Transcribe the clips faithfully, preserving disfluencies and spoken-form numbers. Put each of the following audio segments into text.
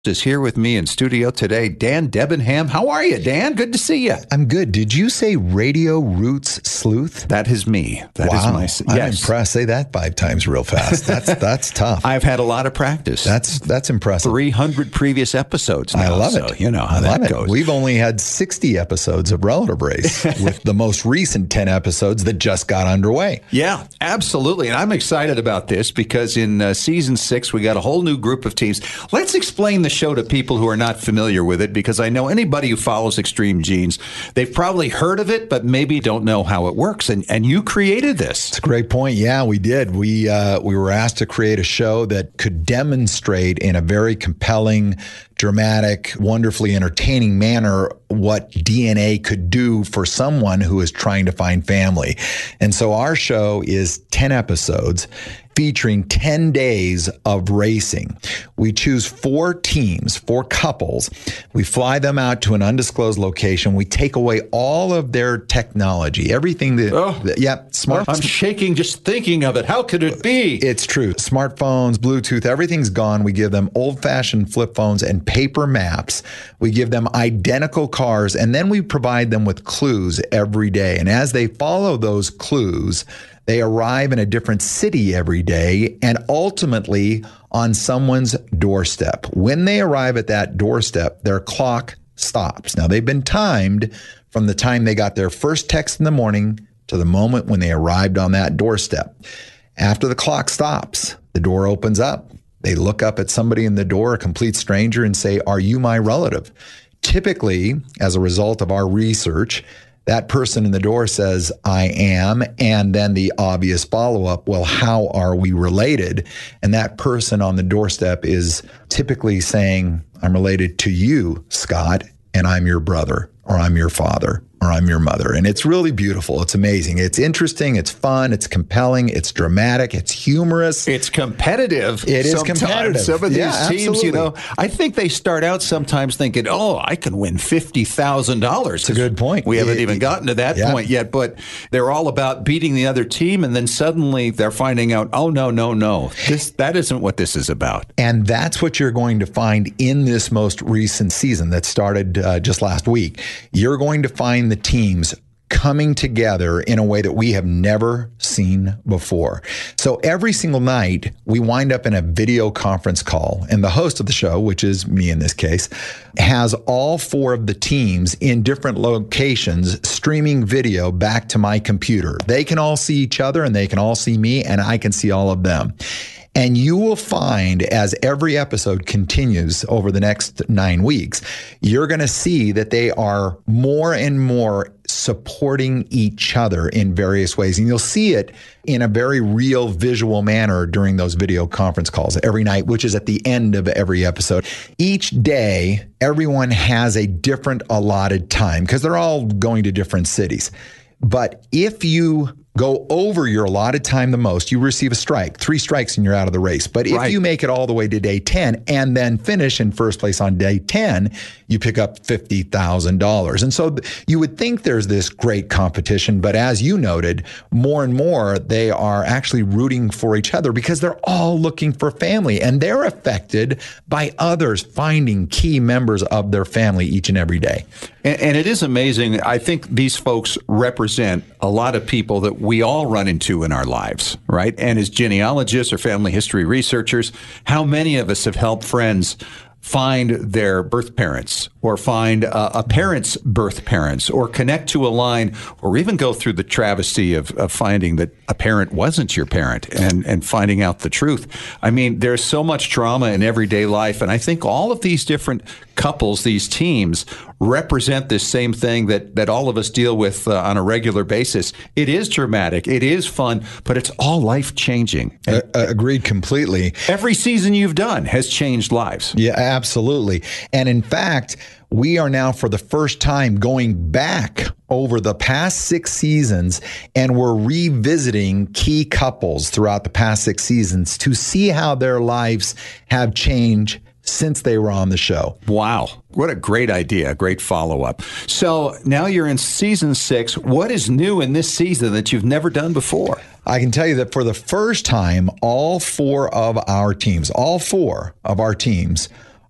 Is here with me in studio today, Dan Debenham. How are you, Dan? Good to see you. I'm good. Did you say Radio Roots Sleuth? That is me. That wow. is my. I'm yes. impressed. Say that five times real fast. That's that's tough. I've had a lot of practice. That's that's impressive. three hundred previous episodes now, I love so it. You know how I that love goes. It. We've only had sixty episodes of Relative Race with the most recent ten episodes that just got underway. Yeah, absolutely. And I'm excited about this because in uh, season six, we got a whole new group of teams. Let's explain the show to people who are not familiar with it, because I know anybody who follows Extreme Genes, they've probably heard of it, but maybe don't know how it works. And and you created this. It's a great point. Yeah, we did. We uh, we were asked to create a show that could demonstrate in a very compelling, dramatic, wonderfully entertaining manner what D N A could do for someone who is trying to find family. And so our show is ten episodes featuring ten days of racing. We choose four teams, four couples. We fly them out to an undisclosed location. We take away all of their technology, everything that, oh, that yeah, smart. I'm shaking just thinking of it. How could it be? It's true. Smartphones, Bluetooth, everything's gone. We give them old-fashioned flip phones and paper maps. We give them identical cars, and then we provide them with clues every day. And as they follow those clues, they arrive in a different city every day and ultimately on someone's doorstep. When they arrive at that doorstep, their clock stops. Now, they've been timed from the time they got their first text in the morning to the moment when they arrived on that doorstep. After the clock stops, the door opens up. They look up at somebody in the door, a complete stranger, and say, "Are you my relative?" Typically, as a result of our research, that person in the door says, "I am," and then the obvious follow-up, well, how are we related? And that person on the doorstep is typically saying, "I'm related to you, Scott, and I'm your brother, or I'm your father, or I'm your mother." And it's really beautiful. It's amazing. It's interesting. It's fun. It's compelling. It's dramatic. It's humorous. It's competitive. It is sometimes. competitive. Some of these yeah, teams, absolutely. you know, I think they start out sometimes thinking, oh, I can win fifty thousand dollars. It's a good point. We haven't It, even gotten to that yeah. point yet, but they're all about beating the other team. And then suddenly they're finding out, oh, no, no, no, this that isn't what this is about. And that's what you're going to find in this most recent season that started uh, just last week. You're going to find the teams coming together in a way that we have never seen before. So every single night, we wind up in a video conference call, and the host of the show, which is me in this case, has all four of the teams in different locations streaming video back to my computer. They can all see each other, and they can all see me, and I can see all of them. And you will find, as every episode continues over the next nine weeks, you're going to see that they are more and more supporting each other in various ways. And you'll see it in a very real visual manner during those video conference calls every night, which is at the end of every episode. Each day, everyone has a different allotted time because they're all going to different cities. But if you go over your allotted time the most, you receive a strike. Three strikes and you're out of the race. But if right. you make it all the way to day ten and then finish in first place on day ten, you pick up fifty thousand dollars. And so you would think there's this great competition, but as you noted, more and more they are actually rooting for each other because they're all looking for family and they're affected by others finding key members of their family each and every day. And, and it is amazing. I think these folks represent a lot of people that we all run into in our lives, right? And as genealogists or family history researchers, how many of us have helped friends find their birth parents or find uh, a parent's birth parents or connect to a line or even go through the travesty of, of finding that a parent wasn't your parent and, and finding out the truth. I mean, there's so much trauma in everyday life. And I think all of these different couples, these teams, represent this same thing that, that all of us deal with uh, on a regular basis. It is dramatic. It is fun, but it's all life-changing. Uh, agreed completely. Every season you've done has changed lives. Yeah, absolutely. And in fact, we are now for the first time going back over the past six seasons and we're revisiting key couples throughout the past six seasons to see how their lives have changed since they were on the show. Wow. What a great idea. A great follow-up. So now you're in season six. What is new in this season that you've never done before? I can tell you that for the first time, all four of our teams, all four of our teams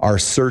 our search